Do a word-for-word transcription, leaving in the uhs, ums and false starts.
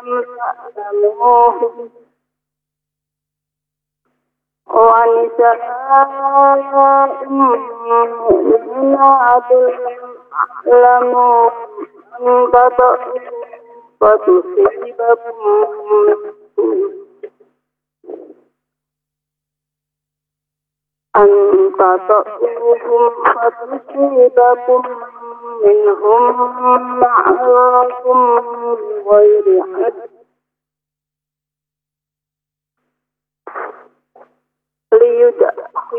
تعلموه ونساء مؤمنات تعلموا أن تطئوا فتصيبكم أن تطئوهم فتصيبكم منهم معرة بغير علم